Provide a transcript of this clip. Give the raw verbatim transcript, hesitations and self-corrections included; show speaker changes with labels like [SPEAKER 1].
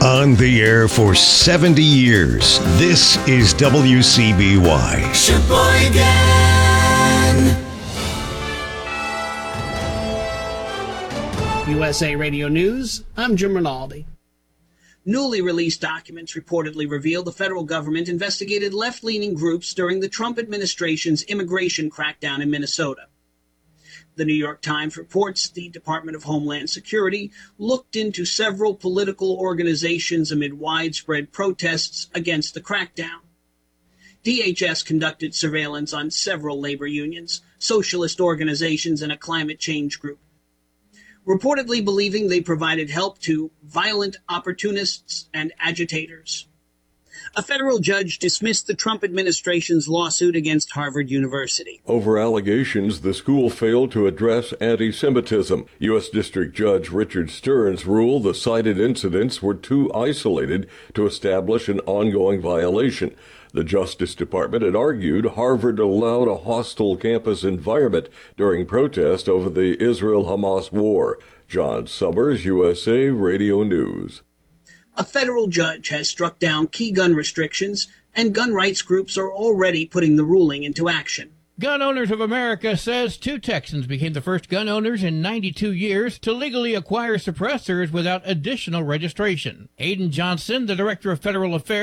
[SPEAKER 1] On the air for seventy years, this is W C B Y.
[SPEAKER 2] Sheboygan. U S A Radio News, I'm Jim Rinaldi. Newly released documents reportedly reveal the federal government investigated left-leaning groups during the Trump administration's immigration crackdown in Minnesota. The New York Times reports the Department of Homeland Security looked into several political organizations amid widespread protests against the crackdown. D H S conducted surveillance on several labor unions, socialist organizations, and a climate change group, reportedly believing they provided help to violent opportunists and agitators. A federal judge dismissed the Trump administration's lawsuit against Harvard University
[SPEAKER 3] over allegations the school failed to address anti-Semitism. U S District Judge Richard Stearns ruled the cited incidents were too isolated to establish an ongoing violation. The Justice Department had argued Harvard allowed a hostile campus environment during protest over the Israel-Hamas war. John Summers, U S A Radio News.
[SPEAKER 2] A federal judge has struck down key gun restrictions, and gun rights groups are already putting the ruling into action.
[SPEAKER 4] Gun Owners of America says two Texans became the first gun owners in ninety-two years to legally acquire suppressors without additional registration. Aiden Johnson, the Director of Federal Affairs